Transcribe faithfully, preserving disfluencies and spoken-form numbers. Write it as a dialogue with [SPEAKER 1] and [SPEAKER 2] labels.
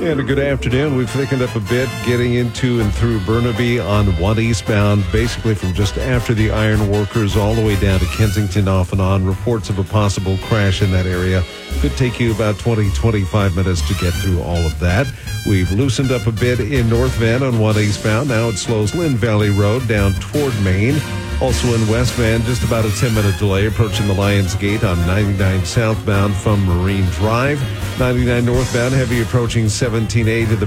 [SPEAKER 1] And a good afternoon. We've thickened up a bit getting into and through Burnaby on one eastbound, basically from just after the Iron Workers all the way down to Kensington off and on. Reports of a possible crash in that area. Could take you about twenty, twenty-five minutes to get through all of that. We've loosened up a bit in North Van on one eastbound. Now it slows Lynn Valley Road down toward Maine. Also in West Van, just about a ten-minute delay approaching the Lions Gate on ninety-nine southbound from Marine Drive. ninety-nine northbound, heavy approaching seventeen A to the